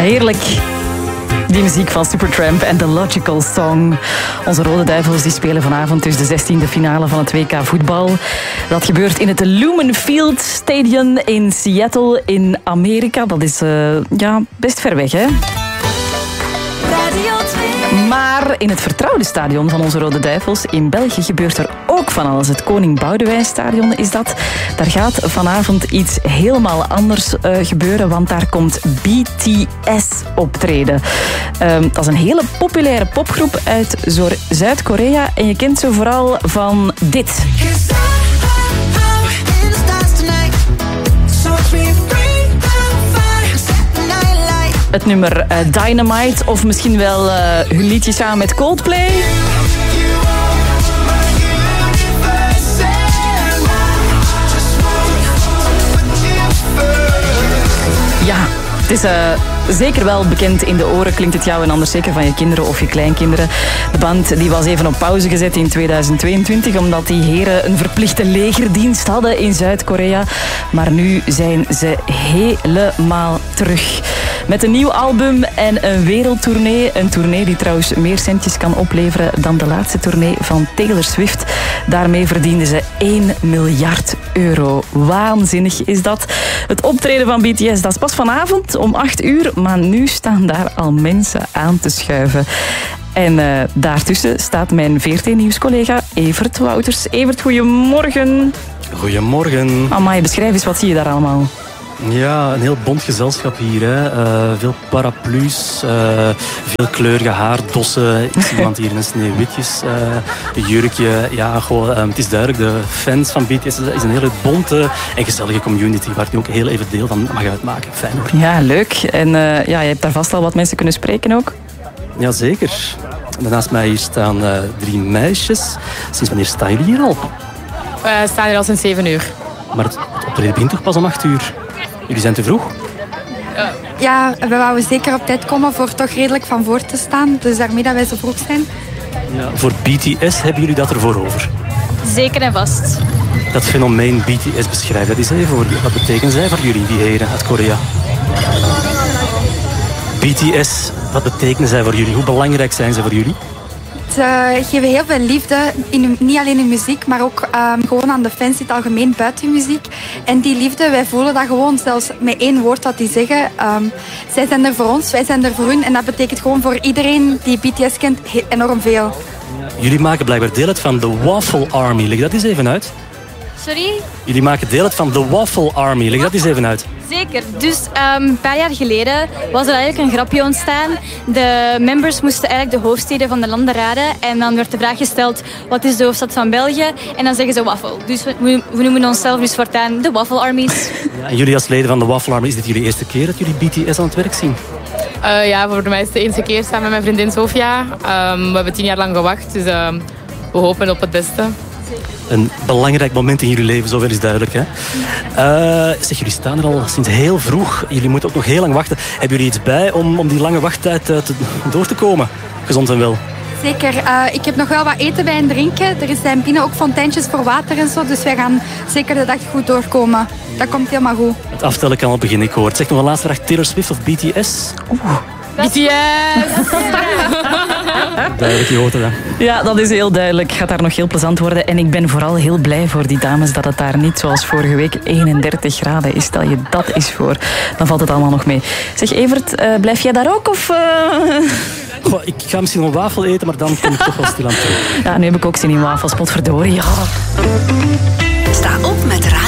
Heerlijk. Die muziek van Supertramp en The Logical Song. Onze Rode Duivels die spelen vanavond dus de 16e finale van het WK voetbal. Dat gebeurt in het Lumen Field Stadium in Seattle in Amerika. Dat is best ver weg, hè? Maar in het vertrouwde stadion van onze Rode Duivels in België gebeurt er ook van alles. Het Koning Boudewijnstadion is dat. Daar gaat vanavond iets helemaal anders gebeuren, want daar komt BTS optreden. Dat is een hele populaire popgroep uit Zuid-Korea en je kent ze vooral van dit. Het nummer Dynamite of misschien wel hun liedje samen met Coldplay. Ja, het is zeker wel bekend in de oren, klinkt het jou en anders zeker van je kinderen of je kleinkinderen. De band die was even op pauze gezet in 2022 omdat die heren een verplichte legerdienst hadden in Zuid-Korea. Maar nu zijn ze helemaal terug. Met een nieuw album en een wereldtournee. Een tournee die trouwens meer centjes kan opleveren dan de laatste tournee van Taylor Swift. Daarmee verdienden ze 1 miljard euro. Waanzinnig is dat. Het optreden van BTS, dat is pas vanavond om 8 uur. Maar nu staan daar al mensen aan te schuiven. En daartussen staat mijn VRT-nieuwscollega Evert Wouters. Evert, goedemorgen. Goedemorgen. Amai, beschrijf eens, wat zie je daar allemaal? Ja, een heel bont gezelschap hier. Hè. Veel paraplu's, veel kleurige haardossen. Ik zie iemand hier in een sneeuwwitjes jurkje. Ja, het is duidelijk, de fans van BTS is een hele bonte en gezellige community waar ik nu ook heel even deel van mag uitmaken. Fijn hoor. Ja, leuk. En je hebt daar vast al wat mensen kunnen spreken ook? Jazeker. Naast mij hier staan 3 meisjes. Sinds wanneer staan jullie hier al? We staan hier al sinds 7 uur. Maar het optreden begint toch pas om 8 uur? Jullie zijn te vroeg? Ja, we wouden zeker op tijd komen voor toch redelijk van voor te staan. Dus daarmee dat wij zo vroeg zijn. Ja, voor BTS hebben jullie dat ervoor over? Zeker en vast. Dat fenomeen BTS beschrijft, dat is even voor jullie. Wat betekenen zij voor jullie, die heren uit Korea? BTS, wat betekenen zij voor jullie? Hoe belangrijk zijn ze voor jullie? Ze geven heel veel liefde, niet alleen in muziek, maar ook gewoon aan de fans in het algemeen buiten muziek. En die liefde, wij voelen dat gewoon zelfs met 1 woord dat die zeggen. Zij zijn er voor ons, wij zijn er voor hun. En dat betekent gewoon voor iedereen die BTS kent enorm veel. Jullie maken blijkbaar deel uit van de Waffle Army. Leg dat eens even uit. Sorry? Jullie maken deel uit van de Waffle Army. Leg dat eens even uit. Zeker. Dus een paar jaar geleden was er eigenlijk een grapje ontstaan. De members moesten eigenlijk de hoofdsteden van de landen raden. En dan werd de vraag gesteld, wat is de hoofdstad van België? En dan zeggen ze Waffle. Dus we noemen onszelf dus voortaan de Waffle Armies. Ja, en jullie als leden van de Waffle Army, is dit jullie eerste keer dat jullie BTS aan het werk zien? Ja, voor mij is het de eerste keer samen met mijn vriendin Sofia. We hebben 10 jaar lang gewacht, dus we hopen op het beste. Een belangrijk moment in jullie leven, zover is duidelijk. Hè? Jullie staan er al sinds heel vroeg. Jullie moeten ook nog heel lang wachten. Hebben jullie iets bij om die lange wachttijd door te komen? Gezond en wel. Zeker. Ik heb nog wel wat eten bij en drinken. Er zijn binnen ook fonteintjes voor water en zo. Dus wij gaan zeker de dag goed doorkomen. Dat komt helemaal goed. Het aftellen kan al beginnen, ik hoor. Zeg nog een laatste vraag. Taylor Swift of BTS? BTS! Duidelijk, je hoort het. Hè? Ja, dat is heel duidelijk. Het gaat daar nog heel plezant worden. En ik ben vooral heel blij voor die dames dat het daar niet zoals vorige week 31 graden is. Stel je dat eens voor. Dan valt het allemaal nog mee. Zeg Evert, blijf jij daar ook? Of, Goh, ik ga misschien een wafel eten, maar dan kom ik toch wel stil aan toe. Ja, nu heb ik ook zin in wafels. Potverdorie. Ja. Sta op met